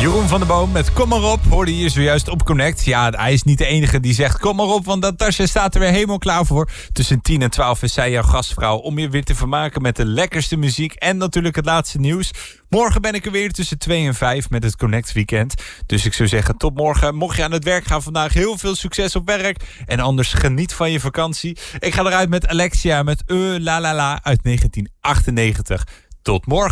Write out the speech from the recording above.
Jeroen van der Boom met Kom maar op, hoorde je zojuist op Connect. Ja, hij is niet de enige die zegt kom maar op, want Natasja staat er weer helemaal klaar voor. Tussen 10 en 12 is zij jouw gastvrouw om je weer te vermaken met de lekkerste muziek en natuurlijk het laatste nieuws. Morgen ben ik er weer tussen 2 en 5 met het Connect Weekend. Dus ik zou zeggen tot morgen. Mocht je aan het werk gaan vandaag, heel veel succes op werk. En anders geniet van je vakantie. Ik ga eruit met Alexia met La La La uit 1998. Tot morgen.